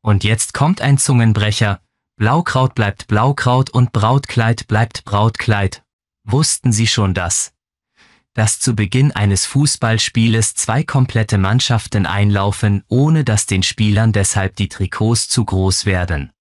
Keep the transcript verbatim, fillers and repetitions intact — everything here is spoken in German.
Und jetzt kommt ein Zungenbrecher. Blaukraut bleibt Blaukraut und Brautkleid bleibt Brautkleid. Wussten Sie schon das? Dass zu Beginn eines Fußballspieles zwei komplette Mannschaften einlaufen, ohne dass den Spielern deshalb die Trikots zu groß werden.